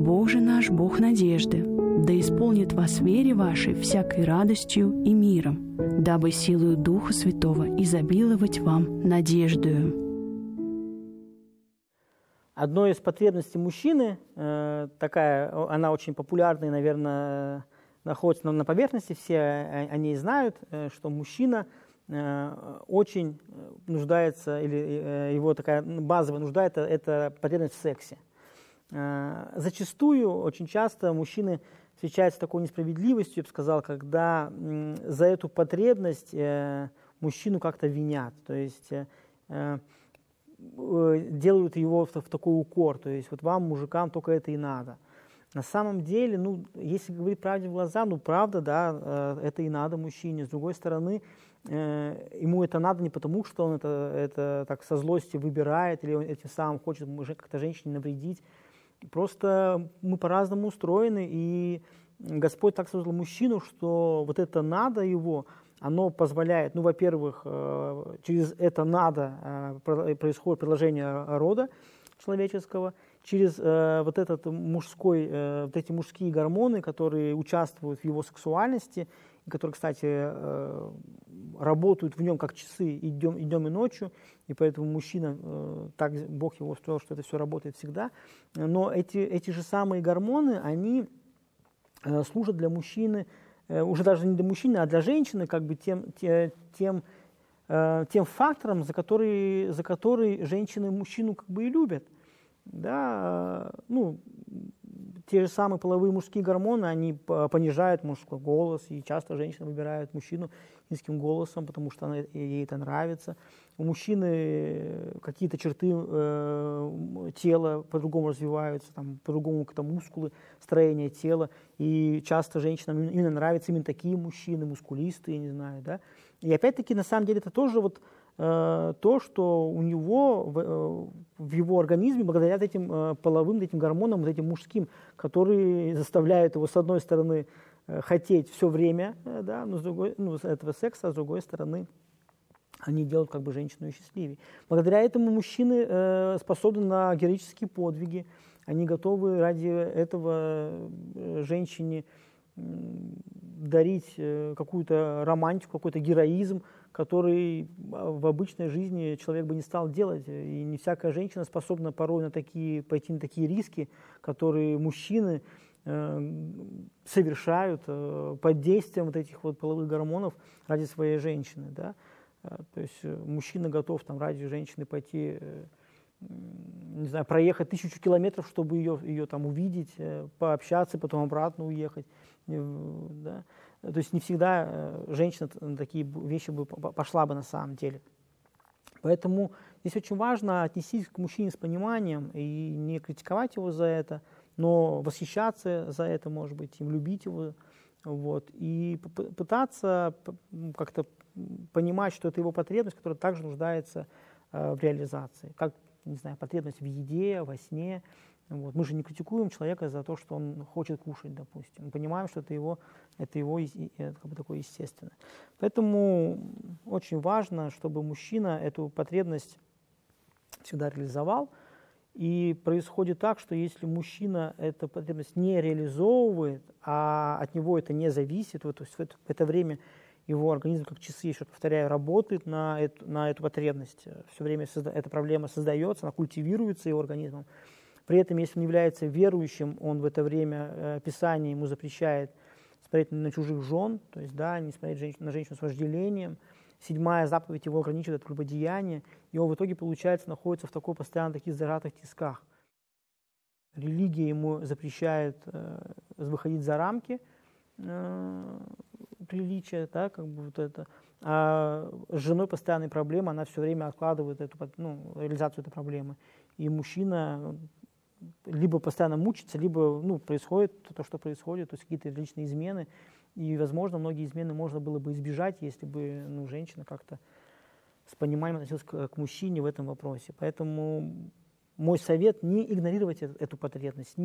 Бог же наш, Бог надежды, да исполнит вас в вере вашей всякой радостью и миром, дабы силою Духа Святого изобиловать вам надеждою». Одной из потребностей мужчины, такая, она очень популярная, наверное, находится на поверхности, все о ней знают, что мужчина очень нуждается, или его такая базовая нужда – это потребность в сексе. Зачастую, очень часто мужчины встречаются с такой несправедливостью, я бы сказал, когда за эту потребность мужчину как-то винят, то есть делают его в такой укор, то есть вот вам, мужикам, только это и надо. На самом деле, если говорить правде в глаза, правда, да, это и надо мужчине. С другой стороны, ему это надо не потому, что он это так со злости выбирает, или он этим самым хочет как-то женщине навредить. Просто мы по-разному устроены, и Господь так создал мужчину, что вот это надо его, оно позволяет, во-первых, через это надо происходит продолжение рода человеческого, через вот этот вот эти мужские гормоны, которые участвуют в его сексуальности, и которые, кстати, работают в нем как часы и днем и ночью, и поэтому мужчина, так Бог его устроил, что это все работает всегда. Но эти же самые гормоны, они служат для мужчины, уже даже не для мужчины, а для женщины, как бы тем фактором, за который женщины мужчину как бы и любят. Да, те же самые половые мужские гормоны, они понижают мужской голос, и часто женщины выбирают мужчину низким голосом, потому что ей это нравится. У мужчины какие-то черты тела по-другому развиваются, по-другому как-то мускулы, строение тела, и часто женщинам именно нравятся именно такие мужчины, мускулистые, не знаю, да. И опять-таки, на самом деле, это тоже вот то, что у него в его организме, благодаря этим половым, этим гормонам, этим мужским, которые заставляют его, с одной стороны, хотеть все время, да, но с другой, этого секса, а с другой стороны, они делают как бы женщину счастливее. Благодаря этому мужчины способны на героические подвиги, они готовы ради этого женщине дарить какую-то романтику, какой-то героизм, который в обычной жизни человек бы не стал делать. И не всякая женщина способна порой пойти на такие риски, которые мужчины совершают под действием вот этих вот половых гормонов ради своей женщины. Да? То есть мужчина готов ради женщины пойти, не знаю, проехать 1000 километров, чтобы ее там увидеть, пообщаться, потом обратно уехать. Да? То есть не всегда женщина на такие вещи пошла бы на самом деле. Поэтому здесь очень важно отнестись к мужчине с пониманием и не критиковать его за это, но восхищаться за это, может быть, и любить его. Вот, и пытаться как-то понимать, что это его потребность, которая также нуждается в реализации. Как, не знаю, потребность в еде, во сне. Вот. Мы же не критикуем человека за то, что он хочет кушать, допустим. Мы понимаем, что это его как бы такое естественное. Поэтому очень важно, чтобы мужчина эту потребность всегда реализовал. И происходит так, что если мужчина эту потребность не реализовывает, а от него это не зависит, то есть в это время его организм, как часы, еще повторяю, работает на эту потребность. Все время эта проблема создается, она культивируется его организмом. При этом, если он является верующим, он в это время, Писание ему запрещает смотреть на чужих жен, то есть, да, не смотреть на женщину с вожделением. 7-я заповедь его ограничивает от прелюбодеяния, и он в итоге, получается, находится в постоянно таких зажатых тисках. Религия ему запрещает выходить за рамки приличия, да, как бы вот это. А с женой постоянные проблемы, она все время откладывает реализацию этой проблемы. И мужчина либо постоянно мучится, либо происходит то, что происходит, то есть какие-то личные измены. И, возможно, многие измены можно было бы избежать, если бы женщина как-то с пониманием относилась к мужчине в этом вопросе. Поэтому мой совет – не игнорировать эту потребность,